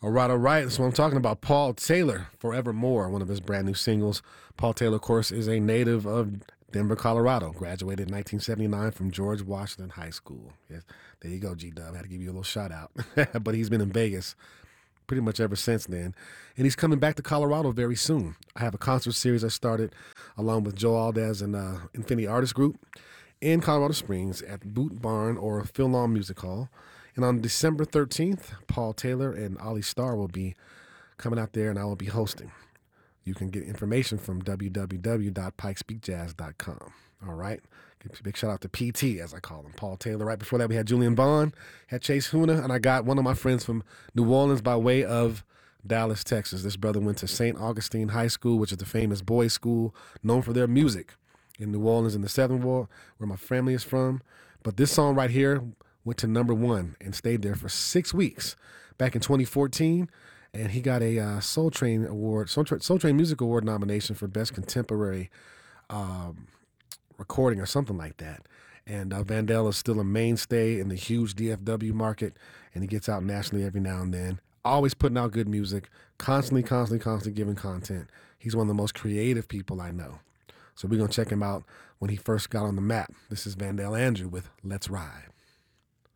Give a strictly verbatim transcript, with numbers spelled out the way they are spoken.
All right, all right. That's what I'm talking about. Paul Taylor, Forevermore, one of his brand new singles. Paul Taylor, of course, is a native of Denver, Colorado. Graduated in nineteen seventy-nine from George Washington High School. Yes, there you go, G-Dub. Had to give you a little shout out. But he's been in Vegas pretty much ever since then. And he's coming back to Colorado very soon. I have a concert series I started along with Joe Aldez and uh, Infinity Artist Group in Colorado Springs at Boot Barn or Phil Long Music Hall. And on December thirteenth, Paul Taylor and Ollie Starr will be coming out there, and I will be hosting. You can get information from w w w dot pikes peak jazz dot com. All right? Give a big shout out to P T, as I call him, Paul Taylor. Right before that, we had Julian Vaughn, had Chase Huna, and I got one of my friends from New Orleans by way of Dallas, Texas. This brother went to Saint Augustine High School, which is the famous boys' school known for their music in New Orleans in the Seventh Ward, where my family is from. But this song right here went to number one and stayed there for six weeks back in twenty fourteen. And he got a uh, Soul Train Award, Soul, Tra- Soul Train Music Award nomination for Best Contemporary um, Recording or something like that. And uh, Vandell is still a mainstay in the huge D F W market, and he gets out nationally every now and then. Always putting out good music, constantly, constantly, constantly giving content. He's one of the most creative people I know. So we're going to check him out when he first got on the map. This is Vandell Andrew with Let's Ride.